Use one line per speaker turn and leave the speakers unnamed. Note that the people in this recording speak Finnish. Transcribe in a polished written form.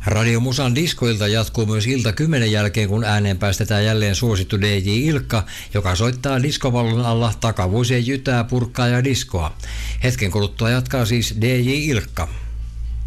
Radio Musan diskoilta jatkuu myös ilta 10 jälkeen, kun ääneen päästetään jälleen suosittu DJ Ilkka, joka soittaa diskovallon alla takavuosien jytää, purkkaa ja diskoa. Hetken kuluttua jatkaa siis DJ Ilkka.